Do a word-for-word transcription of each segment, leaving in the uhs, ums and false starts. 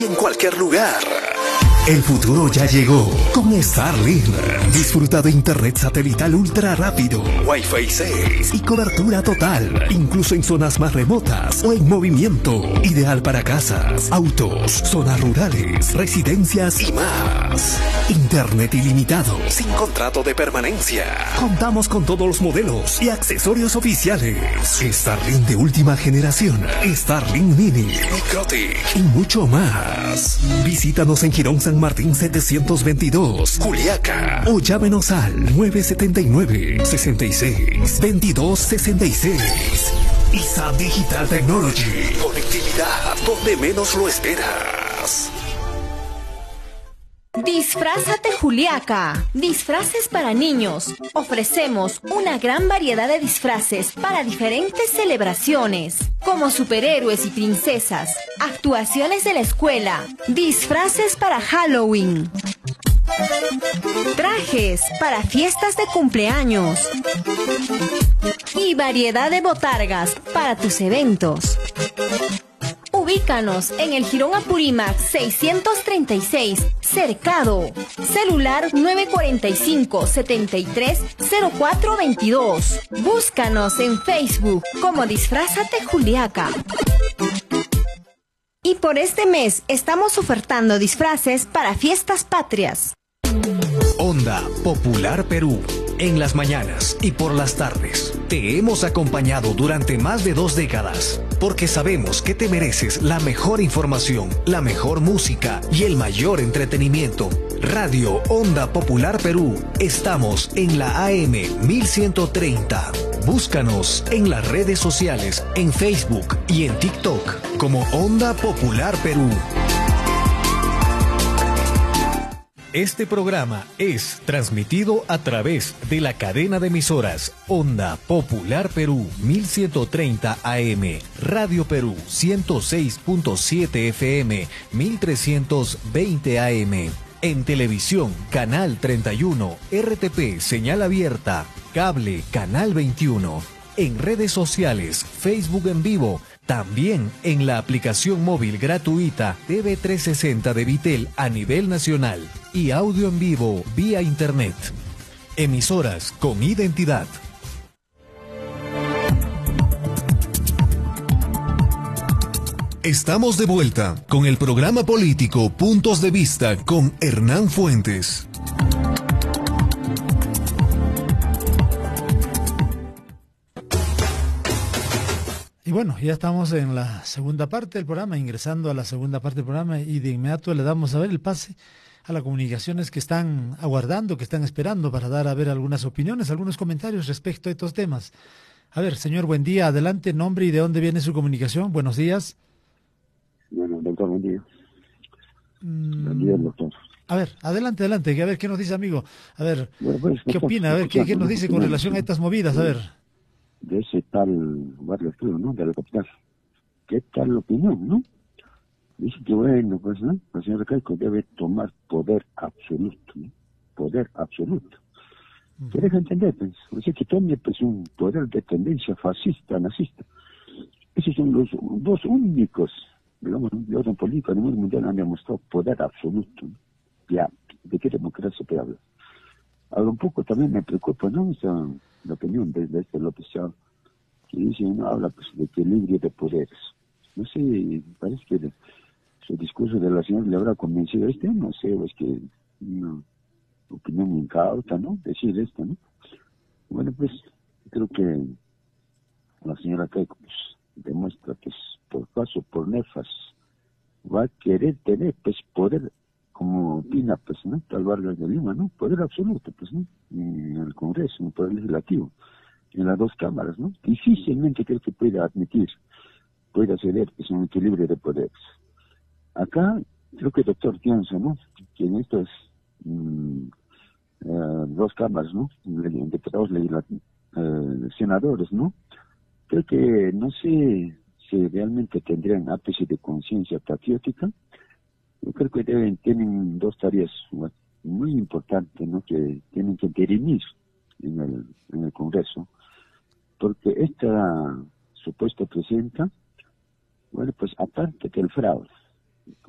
en cualquier lugar. El futuro ya llegó con Starlink. Disfruta de internet satelital ultra rápido, Wi-Fi seis y cobertura total, incluso en zonas más remotas o en movimiento. Ideal para casas, autos, zonas rurales, residencias y más. Internet ilimitado, sin contrato de permanencia. Contamos con todos los modelos y accesorios oficiales. Starlink de última generación, Starlink Mini, Microtic y mucho más. Visítanos en Girón San Martín setecientos veintidós, Juliaca, o llámenos al nueve siete nueve, seis seis, veintidós sesenta y seis. ISA Digital Technology, conectividad donde menos lo esperas. Disfrázate Juliaca, disfraces para niños. Ofrecemos una gran variedad de disfraces para diferentes celebraciones, como superhéroes y princesas, actuaciones de la escuela, disfraces para Halloween, trajes para fiestas de cumpleaños y variedad de botargas para tus eventos. Ubícanos en el Jirón Apurímac seiscientos treinta y seis, Cercado. Celular nueve cuatro cinco, siete tres, cero cuatro dos dos. Búscanos en Facebook como Disfrázate Juliaca. Y por este mes estamos ofertando disfraces para fiestas patrias. Onda Popular Perú. En las mañanas y por las tardes. Te hemos acompañado durante más de dos décadas, porque sabemos que te mereces la mejor información, la mejor música y el mayor entretenimiento. Radio Onda Popular Perú. Estamos en la A M mil ciento treinta. Búscanos en las redes sociales, en Facebook y en TikTok como Onda Popular Perú. Este programa es transmitido a través de la cadena de emisoras Onda Popular Perú mil ciento treinta A M, Radio Perú ciento seis punto siete F M, mil trescientos veinte A M. En televisión, Canal treinta y uno, R T P, señal abierta, cable, Canal veintiuno. En redes sociales, Facebook en vivo, también en la aplicación móvil gratuita T V trescientos sesenta de Vitel a nivel nacional y audio en vivo vía internet. Emisoras con identidad. Estamos de vuelta con el programa político Puntos de Vista con Hernán Fuentes. Y bueno, ya estamos en la segunda parte del programa, ingresando a la segunda parte del programa, y de inmediato le damos a ver el pase a las comunicaciones que están aguardando, que están esperando para dar a ver algunas opiniones, algunos comentarios respecto a estos temas. A ver, señor, buen día, adelante, nombre y de dónde viene su comunicación. Buenos días. Bueno, doctor, buen día. Mm, buen día, doctor. A ver, adelante, adelante, a ver, ¿qué nos dice, amigo? A ver, bueno, pues, ¿qué doctor, opina? A ver, ¿qué, qué nos dice con relación a estas movidas? A ver. De ese tal barrio Estudio, ¿no? De la capital. ¿Qué tal la opinión, no? Dice que, bueno, pues, ¿no? El señor Recalco debe tomar poder absoluto, ¿no? Poder absoluto. Uh-huh. ¿Qué deja entender? Pues, o sea, que tome, pues, un poder de tendencia fascista, nazista. Esos son los dos únicos, digamos, de orden político a nivel mundial han demostrado poder absoluto, ¿no? Ya, ¿de qué democracia te habla? Ahora un poco también me preocupa, ¿no? O sea, la opinión de, de este López Chao, que dice, no habla pues de equilibrio de poderes. No sé, parece que de, su discurso de la señora le habrá convencido a este, no sé, o es que una opinión incauta, ¿no? Decir esto, ¿no? Bueno, pues creo que la señora Keiko pues, demuestra que por paso, por nefas, va a querer tener pues poder, como opina pues, ¿no? Tal Vargas de Lima, ¿no? Poder absoluto, pues, ¿no? En el Congreso, en el Poder Legislativo, en las dos cámaras, ¿no? Difícilmente creo que pueda admitir, pueda ceder, es un equilibrio de poderes. Acá, creo que el doctor piensa, ¿no? Que en estas mmm, eh, dos cámaras, ¿no? Diputados legislativos, eh, senadores, ¿no? Creo que no sé si realmente tendrían ápice de conciencia patriótica. Yo creo que deben, tienen dos tareas muy importantes, ¿no? Que tienen que dirimir en el, en el Congreso, porque esta supuesta presidenta, bueno, pues aparte del fraude,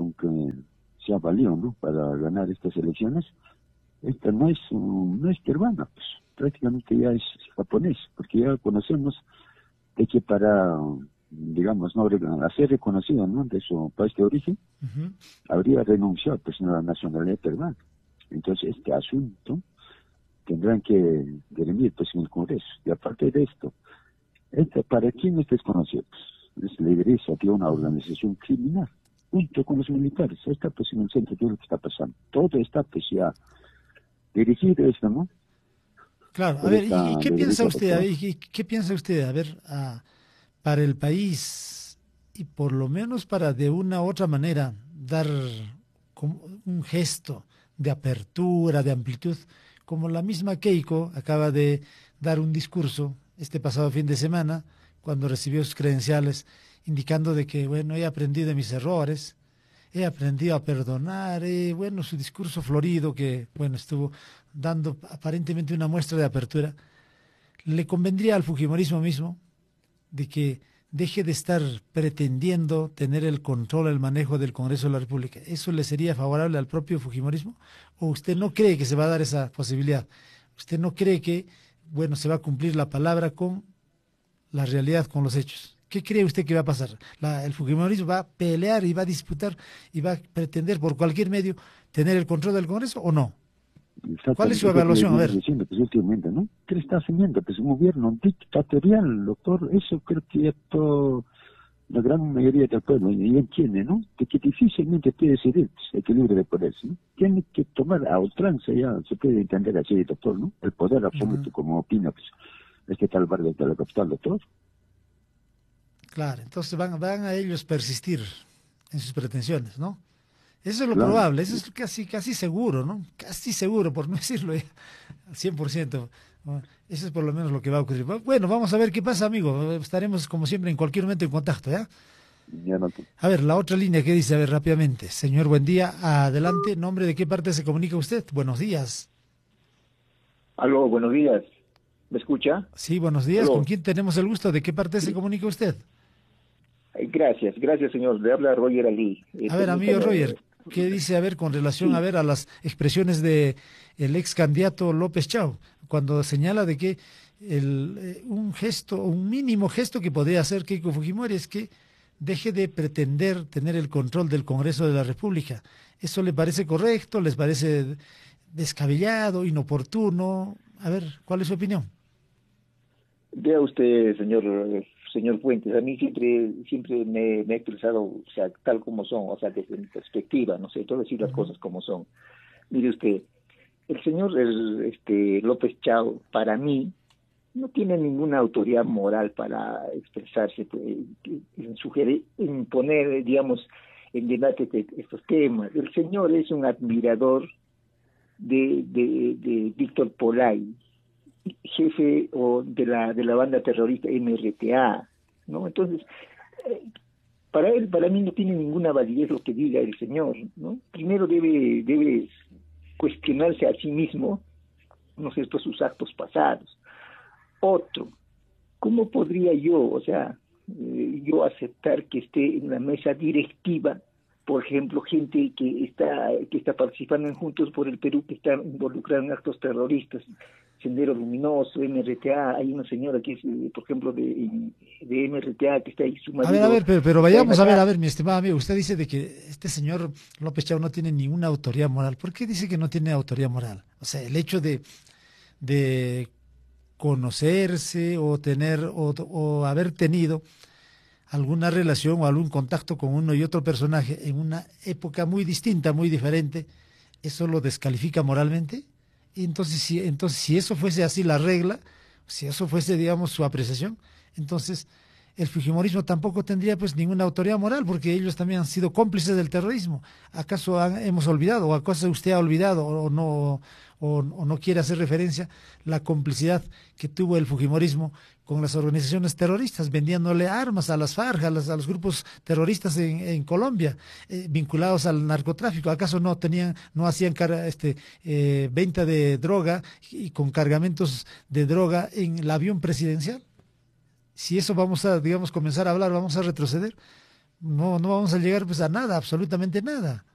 con que se ha valido, ¿no?, para ganar estas elecciones, esta no es no es peruana, pues prácticamente ya es japonés, porque ya conocemos de que para, digamos, no hacer reconocido, ¿no?, de su país de origen, uh-huh, habría renunciado pues a la nacionalidad peruana. Entonces este asunto tendrán que dirimir pues en el Congreso. Y aparte de esto, esta, ¿para quién es desconocido? Pues, es lideresa de una organización criminal, junto con los militares. Está pues en el centro de todo lo que está pasando. Todo está pues ya dirigido esto, ¿no? Claro, a ver, ¿y, y qué piensa usted? A ver, ¿y qué piensa usted? A ver, a, para el país, y por lo menos para de una u otra manera dar como un gesto de apertura, de amplitud, como la misma Keiko acaba de dar un discurso este pasado fin de semana, cuando recibió sus credenciales, indicando de que, bueno, he aprendido de mis errores, he aprendido a perdonar, eh, bueno, su discurso florido que, bueno, estuvo dando aparentemente una muestra de apertura. Le convendría al fujimorismo mismo de que deje de estar pretendiendo tener el control, el manejo del Congreso de la República. ¿Eso le sería favorable al propio fujimorismo? ¿O usted no cree que se va a dar esa posibilidad? ¿Usted no cree que, bueno, se va a cumplir la palabra con la realidad, con los hechos? ¿Qué cree usted que va a pasar? La, ¿El fujimorismo va a pelear y va a disputar y va a pretender por cualquier medio tener el control del Congreso o no? ¿Cuál es su evaluación? A ver. Diciendo, pues, últimamente, ¿no? ¿Qué está haciendo? Pues un gobierno dictatorial, doctor. Eso creo que ya todo, la gran mayoría del pueblo y entiende, ¿no? De que difícilmente puede decidir pues, equilibrio de poder, ¿no? Tiene que tomar a ultranza, ya se puede entender así, doctor, ¿no? El poder absoluto, uh-huh, como opina, pues, este tal barrio de la capital, doctor. Claro, entonces van, van a ellos persistir en sus pretensiones, ¿no? Eso es lo claro, probable, eso es casi casi seguro, ¿no? Casi seguro, por no decirlo ya al cien por ciento. Eso es por lo menos lo que va a ocurrir. Bueno, vamos a ver qué pasa, amigo. Estaremos, como siempre, en cualquier momento en contacto, ¿ya? Ya no. A ver, la otra línea que dice, a ver, rápidamente. Señor, buen día, adelante. ¿Nombre de qué parte se comunica usted? Buenos días. Aló, buenos días. ¿Me escucha? Sí, buenos días. Aló. ¿Con quién tenemos el gusto? ¿De qué parte sí. se comunica usted? Gracias, gracias, señor. Le habla Roger Ali. A ver, amigo Roger, ¿qué dice, a ver, con relación sí. a ver a las expresiones de el ex candidato López Chao, cuando señala de que el, eh, un gesto, un mínimo gesto que podría hacer Keiko Fujimori es que deje de pretender tener el control del Congreso de la República? ¿Eso le parece correcto? ¿Les parece descabellado, inoportuno? A ver, ¿cuál es su opinión? Vea usted, señor señor Fuentes, a mí siempre siempre me, me he expresado, o sea, tal como son, o sea, desde mi perspectiva, no sé, todo decir las uh-huh. cosas como son. Mire usted, el señor el, este López Chao, para mí, no tiene ninguna autoridad moral para expresarse, en sugerir, en poner, digamos, en debate de estos temas. El señor es un admirador de, de, de Víctor Polay, jefe o de la de la banda terrorista M R T A, ¿no? Entonces, eh, para él, para mí no tiene ninguna validez lo que diga el señor, ¿no? Primero debe debe cuestionarse a sí mismo, no sé, pues sus actos pasados. Otro, ¿cómo podría yo, o sea, eh, yo aceptar que esté en la mesa directiva, por ejemplo, gente que está que está participando en Juntos por el Perú, que está involucrada en actos terroristas, Sendero Luminoso, M R T A, hay una señora que es, por ejemplo, de, de M R T A, que está ahí, su marido. A ver, a ver, pero, pero vayamos a ver, a ver, mi estimado amigo, usted dice de que este señor López Chao no tiene ninguna autoridad moral. ¿Por qué dice que no tiene autoridad moral? O sea, el hecho de, de conocerse o tener, o, o haber tenido alguna relación o algún contacto con uno y otro personaje en una época muy distinta, muy diferente, ¿eso lo descalifica moralmente? Y entonces, si, entonces, si eso fuese así la regla, si eso fuese, digamos, su apreciación, entonces el fujimorismo tampoco tendría pues ninguna autoridad moral, porque ellos también han sido cómplices del terrorismo. ¿Acaso han, hemos olvidado, o acaso usted ha olvidado, o no, o, o no quiere hacer referencia la complicidad que tuvo el fujimorismo con las organizaciones terroristas, vendiéndole armas a las FARC, a, las, a los grupos terroristas en, en Colombia, eh, vinculados al narcotráfico? ¿Acaso no tenían, no hacían car este, eh, venta de droga y con cargamentos de droga en el avión presidencial? Si eso vamos a, digamos, comenzar a hablar, vamos a retroceder. no, no vamos a llegar pues a nada, absolutamente nada.